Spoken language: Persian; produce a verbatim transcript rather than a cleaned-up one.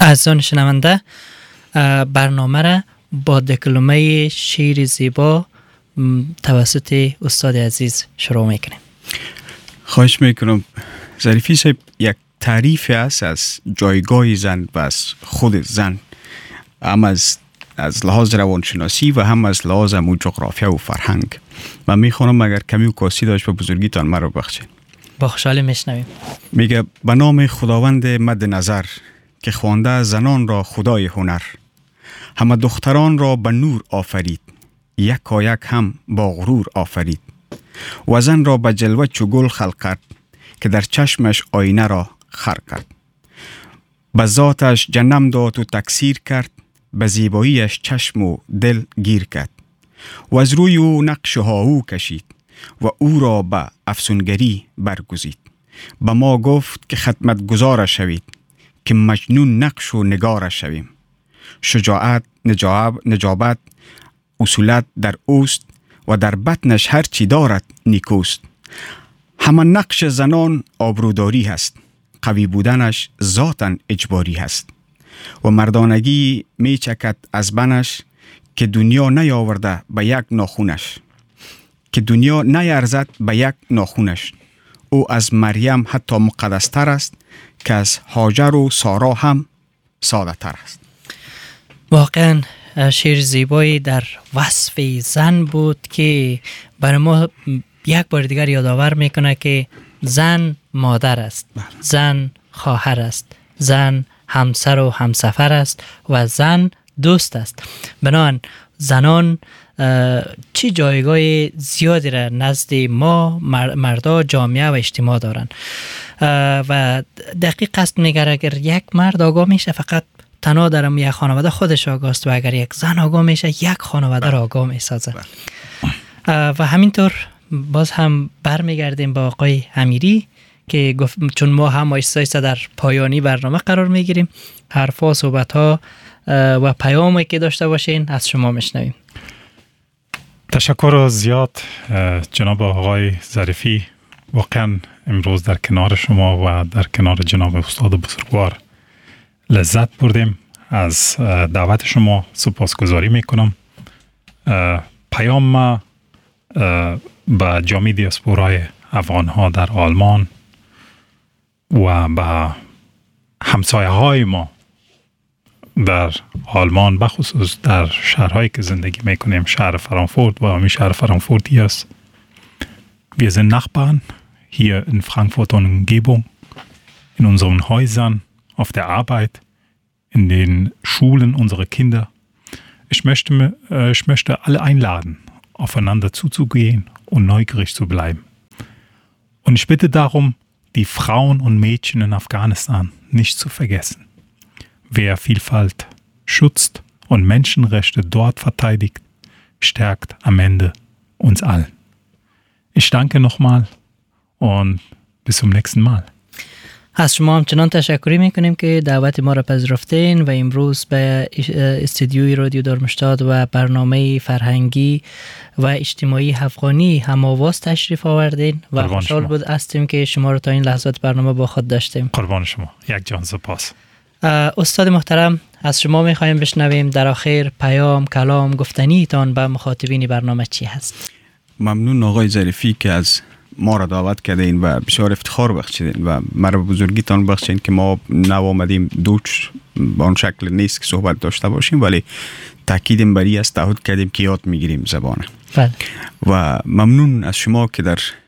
عزیزان شنونده، برنامه را با دکلمه شعر زیبا توسط استاد عزیز شروع میکنیم. خواهش میکنم. ظریفی صاحب، یک تعریف است از جایگاه زن و از خود زن، هم از از لحاظ روانشناسی و هم از لحاظ امو جغرافیا و فرهنگ. من میخوانم اگر کمی و کاسی داشت به بزرگیتان مرا بخشید. با خوشحالی میشنویم. میگه به نام خداوند مد نظر، که خوانده زنان را خدای هنر. همه دختران را به نور آفرید، یک یک هم با غرور آفرید. و زن را به جلوه چو گل خلق کرد، که در چشمش آینه را خر کرد. به ذاتش جنم داد و تکثیر کرد، به زیباییش چشم و دل گیر کرد. و از روی او نقش هاهو کشید، و او را به افسونگری برگزید. به ما گفت که خدمت گزار شوید، که مجنون نقش و نگار شویم. شجاعت، نجاب، نجابت، اصولت در اوست، و در بطنش هر چی دارد نیکوست. همه نقش زنان آبروداری هست، قوی بودنش ذاتاً اجباری هست. و مردانگی می چکد از بنش، که دنیا نیاورده به یک ناخونش. که دنیا نیارزد به یک ناخونش. او از مریم حتی مقدستر است، که از هاجر و سارا هم ساده تر است. واقعا شعر زیبایی در وصف زن بود که برای ما یک بار دیگر یادآور میکنه که زن مادر است، زن خواهر است، زن همسر و همسفر است و زن دوست است. بنابراین زنان چی جایگاه زیادی را نزد ما مردا جامعه و اجتماع دارند و دقیق قصد میگره اگر یک مرد آگاه میشه فقط تنها درم یک خانواده خودش آگاه است و اگر یک زن آگاه میشه یک خانواده را آگاه میسازه. و همینطور باز هم برمیگردیم با آقای امیری که گفت چون ما هم آیسته در پایانی برنامه قرار میگیریم، حرفا، صحبت ها و پیامی که داشته باشین از شما میشنویم. تشکر زیاد جناب آقای ظریفی. واقعا امروز در کنار شما و در کنار جناب استاد بزرگوار لذت بردیم. از دعوت شما سپاسگزاری میکنم. پیام ما به جامعه دیاسپورای افغان ها در آلمان و به همسایه های ما در آلمان، بخصوص در شهرهایی که زندگی میکنیم، شهر فرانکفورت و همین شهر فرانکفورتی است. Wir sind Nachbarn hier in Frankfurt und Umgebung, in unseren Häusern, auf der Arbeit, in den Schulen unserer Kinder. Ich möchte, äh, ich möchte alle einladen, aufeinander zuzugehen und neugierig zu bleiben. Und ich bitte darum, die Frauen und Mädchen in Afghanistan nicht zu vergessen. Wer Vielfalt schützt und Menschenrechte dort verteidigt, stärkt am Ende uns allen. Ich danke nochmal und bis zum nächsten Mal. از شما همچنان تشکری میکنیم که دعوت ما را پذیرفتین و امروز به استودیوی رادیو دارمشتاد و برنامه فرهنگی و اجتماعی افغانی هم‌آواز تشریف آوردین و خوشحال بود هستیم که شما را تا این لحظات برنامه با خود داشتیم. قربان شما. یک جان سپاس. استاد محترم، از شما میخوایم بشنویم در آخر پیام، کلام، گفتنیتان به مخاطبین برنامه چی هست؟ ممنون آقای ظریفی که از ما را دعوت کردین و بسیار افتخار بخشیدین و مرا بزرگیتان بخشین که ما نو آمدیم دوچ به آن شکل نیست که صحبت داشته باشیم، ولی تاکیدیم بری است، تعهد کردیم که یاد میگیریم زبانه. بله. و ممنون از شما که در